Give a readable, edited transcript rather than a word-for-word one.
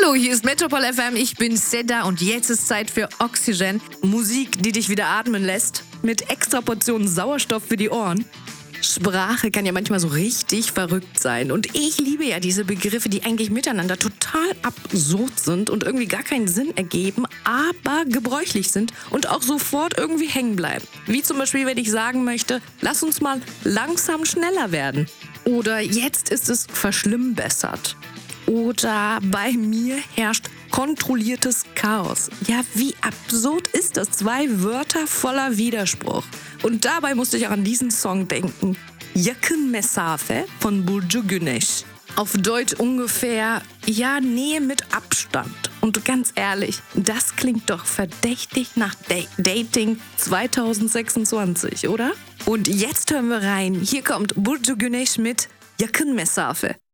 Hallo, hier ist Metropol FM, ich bin Seda und jetzt ist Zeit für Oxygen. Musik, die dich wieder atmen lässt, mit extra Portionen Sauerstoff für die Ohren. Sprache kann ja manchmal so richtig verrückt sein und ich liebe ja diese Begriffe, die eigentlich miteinander total absurd sind und irgendwie gar keinen Sinn ergeben, aber gebräuchlich sind und auch sofort irgendwie hängen bleiben. Wie zum Beispiel, wenn ich sagen möchte, lass uns mal langsam schneller werden. Oder jetzt ist es verschlimmbessert. Oder bei mir herrscht kontrolliertes Chaos. Ja, wie absurd ist das? 2 Wörter voller Widerspruch. Und dabei musste ich auch an diesen Song denken. Yakın Mesafe von Burcu Güneş. Auf Deutsch ungefähr, ja, Nähe mit Abstand. Und ganz ehrlich, das klingt doch verdächtig nach Dating 2026, oder? Und jetzt hören wir rein. Hier kommt Burcu Güneş mit Yakın Mesafe.